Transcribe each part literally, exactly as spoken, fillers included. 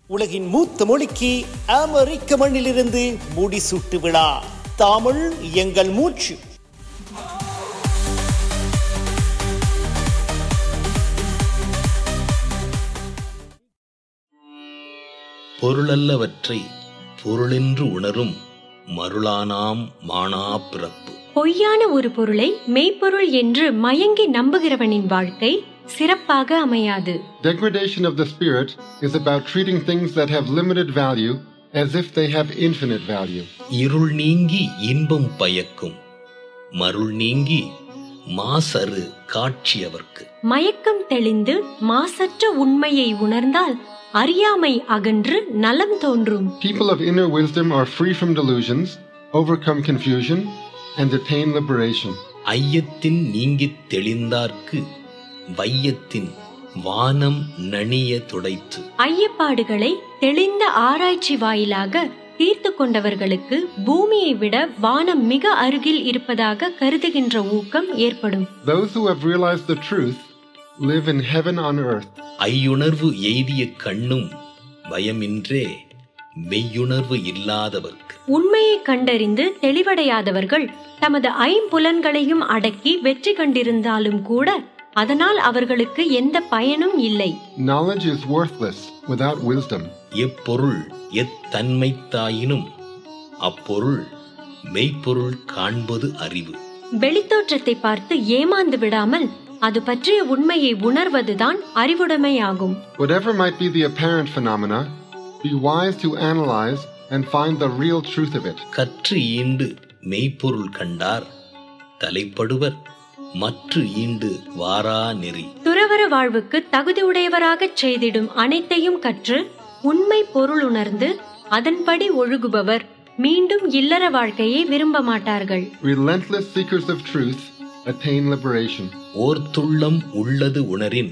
உலகின் மூத்த மொழிக்கு அமெரிக்க மண்ணிலிருந்து முடிசூட்டு விழா. தமிழ் எங்கள் மூச்சு. பொருளல்லவற்றை பொருளென்று உணரும் மருளானாம் மானா பிறப்பு. பொய்யான ஒரு பொருளை மெய்ப்பொருள் என்று மயங்கி நம்புகிறவனின் வாழ்க்கை சிறப்பாக அமையாது. Degradation of the spirit is about treating things that have limited value as if they have infinite value. இருள் நீங்கி இன்பம் பயக்கும், மருள் நீங்கி மாசறு காட்சியவர்க்கு. மயக்கம் தெளிந்து மாசற்ற உண்மையை உணர்ந்தால் அறியாமை அகன்று நலம் தோன்றும். People of inner wisdom are free from delusions, overcome confusion, and attain liberation. ஐயத்தின் நீங்கித் தெளிந்தார்க்கு வையத்தின் வானம் நணிய துடைத்து. ஐயப்பாடுகளை தெளிந்த ஆராய்ச்சி வாயிலாக தீர்த்து கொண்டவர்களுக்கு பூமியை விட வானம் மிக அருகில் இருப்பதாக கருதுகின்ற ஊக்கம் ஏற்படும். Those who have realized the truth live in heaven on earth. ஐயுணர்வு எய்திய கண்ணும் பயமின்றே மெய்யுணர்வு இல்லாதவர்க்கு. உண்மையை கண்டறிந்து தெளிவடையாதவர்கள் தமது ஐம்புலன்களையும் அடக்கி வெற்றி கண்டிருந்தாலும் கூட அதனால் அவர்களுக்கு எந்த பயனும் இல்லை. Knowledge is worthless without wisdom. எப்பொருள் எத்தன்மைத்தாயினும் அப்பொருள் மெய்ப்பொருள் காண்பது அறிவு. வெளித்தோற்றத்தை பார்த்து ஏமாந்து விடாமல் அது பற்றிய உண்மையை உணர்வதுதான் அறிவுடைமையாகும். Whatever might be the apparent phenomena, be wise to analyze and find the real truth of it. கற்று ஈண்டு மெய்ப்பொருள் கண்டார் தலைப்படுவர் மற்று ஈண்டு வாரா நெறி. துறவற வாழ்வுக்கு தகுதியுடையவராகச் செய்திடும் அனைத்தையும் கற்று உண்மை பொருள் உணர்ந்து அதன்படி ஒழுகுபவர் மீண்டும் இல்லற வாழ்க்கையை விரும்ப மாட்டார்கள். Relentless seekers of truth attain liberation. ஓர்த்துள்ளம் உள்ளது உணரின்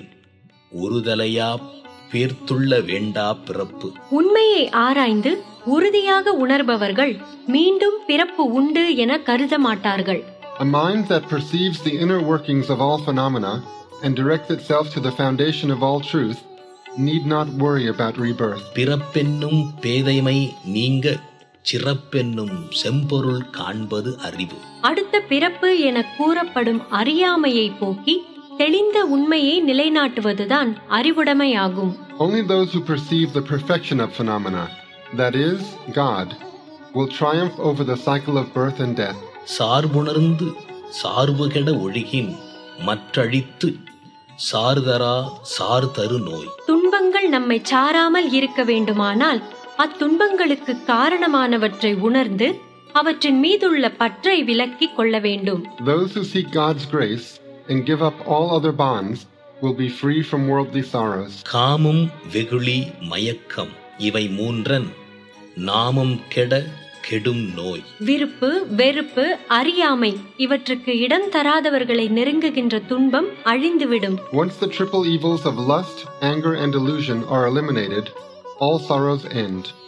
ஒருதலையா பேர்த்துள்ள வேண்டா பிறப்பு. உண்மையை ஆராய்ந்து உறுதியாக உணர்பவர்கள் மீண்டும் பிறப்பு உண்டு என கருத மாட்டார்கள். A mind that perceives the inner workings of all phenomena and directs itself to the foundation of all truth need not worry about rebirth. பிறப்பென்னும் பேதைமை நீங்க சிறப்பென்னும் செம்பொருள் காண்பது அறிவு. அடுத்த பிறப்பு என கூறப்படும் அறியாமையை போக்கி தெளிந்த உண்மையை நிலைநாட்டுவதுதான் அறிவுடைமையாகும். Only those who perceive the perfection of phenomena, that is, God, will triumph over the cycle of birth and death. சார்புணர்ந்து சார்புகெட ஒழுகின் மற்றழித்து சார்தரா சார்தரு நோய். துன்பங்கள் நம்மை சாராமல் இருக்க வேண்டுமானால் அத்துன்பங்களுக்கு காரணமானவற்றை உணர்ந்து அவற்றின் மீதுள்ள பற்றை விலக்கிக் கொள்ள வேண்டும். Those who seek God's grace and give up all other bonds will be free from worldly sorrows. காமம் வெகுளி மயக்கம் இவை மூன்றன் நாமம் கெட கெடும் நோய். விருப்பு வெறுப்பு அறியாமை இவற்றுக்கு இடம் தராதவர்களை நெருங்குகின்ற துன்பம் அழிந்துவிடும். Once the triple evils of lust, anger and delusion are eliminated, all sorrows end.